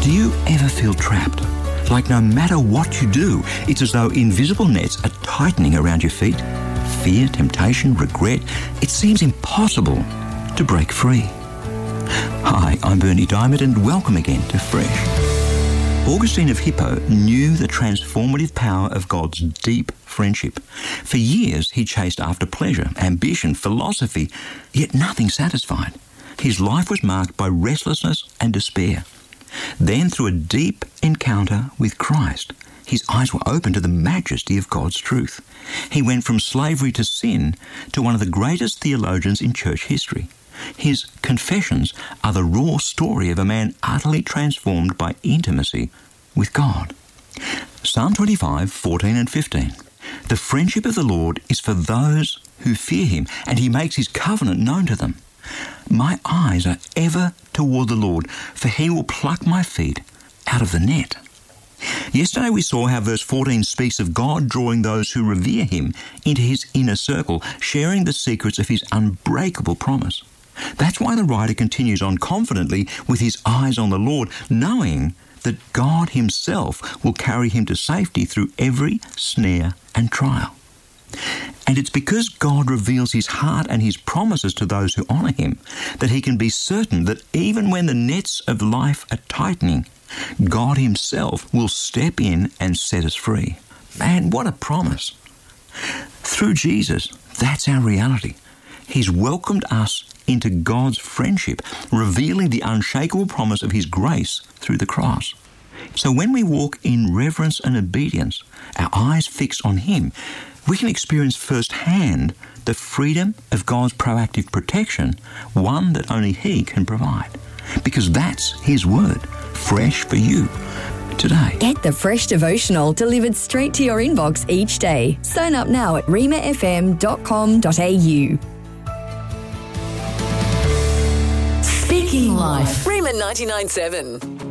Do you ever feel trapped? Like no matter what you do, it's as though invisible nets are tightening around your feet? Fear, temptation, regret, it seems impossible to break free. Hi, I'm Bernie Diamond and welcome again to Fresh. Augustine of Hippo knew the transformative power of God's deep friendship. For years he chased after pleasure, ambition, philosophy, yet nothing satisfied. His life was marked by restlessness and despair. Then, through a deep encounter with Christ, his eyes were opened to the majesty of God's truth. He went from slavery to sin to one of the greatest theologians in church history. His Confessions are the raw story of a man utterly transformed by intimacy with God. Psalm 25, 14 and 15. The friendship of the Lord is for those who fear him, and he makes his covenant known to them. My eyes are ever toward the Lord, for he will pluck my feet out of the net. Yesterday we saw how verse 14 speaks of God drawing those who revere him into his inner circle, sharing the secrets of his unbreakable promise. That's why the writer continues on confidently with his eyes on the Lord, knowing that God himself will carry him to safety through every snare and trial. And it's because God reveals his heart and his promises to those who honour him that he can be certain that even when the nets of life are tightening, God himself will step in and set us free. Man, what a promise. Through Jesus, that's our reality. He's welcomed us into God's friendship, revealing the unshakable promise of his grace through the cross. So when we walk in reverence and obedience, our eyes fixed on him, we can experience firsthand the freedom of God's proactive protection, one that only he can provide. Because that's his word, fresh for you today. Get the Fresh Devotional delivered straight to your inbox each day. Sign up now at rhemafm.com.au. Speaking Life. Rhema 99.7.